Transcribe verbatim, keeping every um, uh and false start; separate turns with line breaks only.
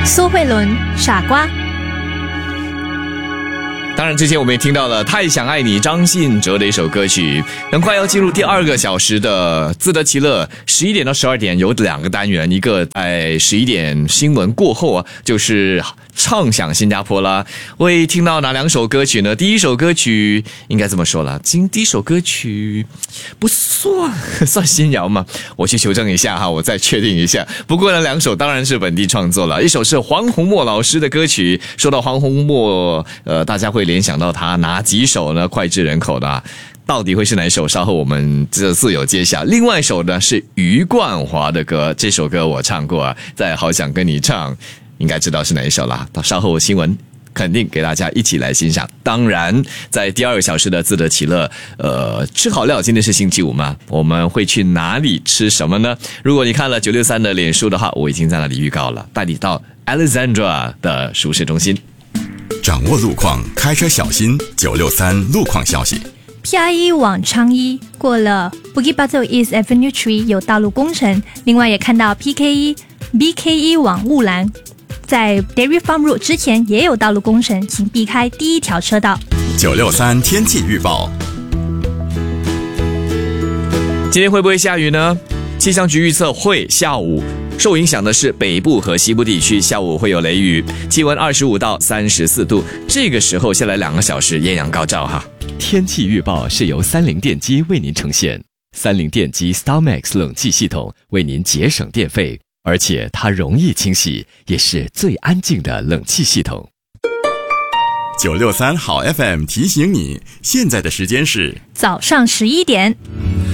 苏慧伦，傻瓜。
当然之前我们也听到了太想爱你张信哲的一首歌曲。很快要进入第二个小时的自得其乐，十一点到十二点有两个单元，一个在十一点新闻过后啊，就是畅想新加坡啦。会听到哪两首歌曲呢？第一首歌曲应该这么说了，今第一首歌曲不算算新谣吗？我去求证一下哈，我再确定一下。不过呢，两首当然是本地创作了，一首是黄宏墨老师的歌曲。说到黄宏墨，呃，大家会联想到他哪几首呢？脍炙人口的、啊，到底会是哪一首？稍后我们这自有揭晓。另外一首呢是余冠华的歌，这首歌我唱过啊，在好想跟你唱，应该知道是哪一首啦。到稍后新闻肯定给大家一起来欣赏。当然，在第二个小时的自得其乐，呃，吃好料，今天是星期五嘛，我们会去哪里吃什么呢？如果你看了九六三的脸书的话，我已经在那里预告了，带你到 Alexandra 的熟食中心。
掌握路况，开车小心。九六三路况消息。
P I E 往昌一过了 Bukit Batok East Avenue Three 有道路工程，另外也看到 P K E B K E 往雾兰，在 Dairy Farm Road 之前也有道路工程，请避开第一条车道。
九六三天气预报。
今天会不会下雨呢？气象局预测会，下午受影响的是北部和西部地区，下午会有雷雨，气温二十五到三十四度，这个时候下来两个小时艳阳高照哈。
天气预报是由三菱电机为您呈现，三菱电机 StarMax 冷气系统为您节省电费，而且它容易清洗，也是最安静的冷气系统。
九六三好 F M 提醒你，现在的时间是
早上十一点。